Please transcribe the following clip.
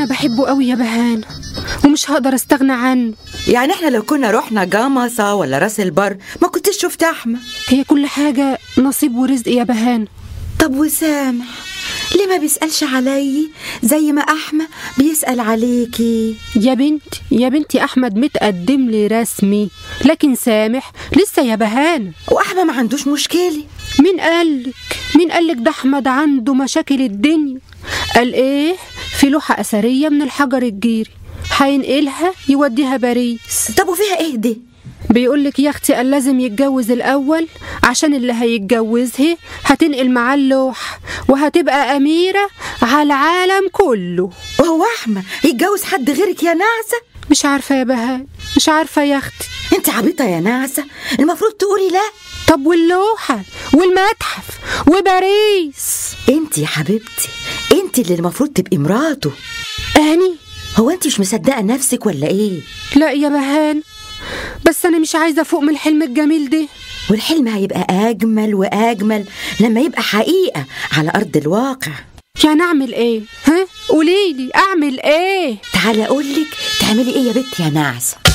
بحبه قوي يا بهان، ومش هقدر استغنى عنه. يعني احنا لو كنا رحنا جمصة ولا راس البر ما كنتش شفت أحمد؟ هي كل حاجة نصيب ورزق يا بهان. طب وسامح ليه ما بيسألش علي زي ما أحمد بيسأل عليكي؟ يا بنتي أحمد متقدم لي رسمي، لكن سامح لسه يا بهان. وأحمد ما عندوش مشكلة. مين قالك ده أحمد عنده مشاكل الدنيا؟ قال إيه؟ في لوحة أثرية من الحجر الجيري هينقلها يوديها باريس. طب وفيها إيه دي؟ بيقولك يا اختي قال لازم يتجوز الأول، عشان اللي هيتجوزها هتنقل معاه اللوح وهتبقى أميرة على العالم كله. وهو أحمد يتجوز حد غيرك يا نعسة؟ مش عارفة يا بهاء، مش عارفة يا اختي. انت عبيطة يا نعسة، المفروض تقولي لا. طب واللوحة والمتحف وباريس؟ انت يا حبيبتي انت اللي المفروض تبقي مراته. أني؟ هو انت مش مصدقة نفسك ولا ايه؟ لا يا بهان، بس أنا مش عايزة فوق من الحلم الجميل ده. والحلم هيبقى أجمل وأجمل لما يبقى حقيقة على أرض الواقع. يعني أعمل إيه؟ ها؟ قوليلي أعمل إيه؟ تعالي أقولك تعملي إيه يا بنتي يا نعسة.